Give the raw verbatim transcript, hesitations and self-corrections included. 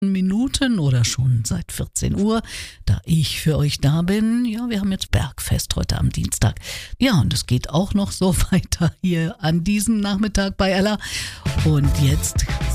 Minuten oder schon seit vierzehn Uhr, da ich für euch da bin. Ja, wir haben jetzt Bergfest heute am Dienstag. Ja, und es geht auch noch so weiter hier an diesem Nachmittag bei Ella. Und jetzt